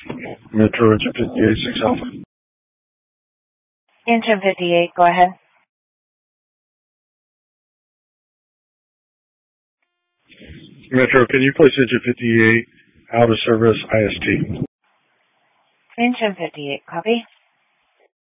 Metro engine 58, 6 Alpha. Engine 58, go ahead. Metro, can you place engine 58 out of service IST? Engine 58, copy.